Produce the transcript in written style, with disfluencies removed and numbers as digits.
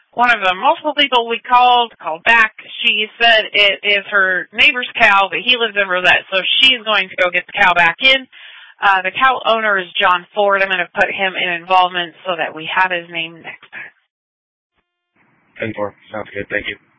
One of the multiple people we called back. She said it is her neighbor's cow, but he lives in Rosette, so she's going to go get the cow back in. The cow owner is John Ford. I'm going to put him in involvement so that we have his name next time. 10-4. Sounds good. Thank you.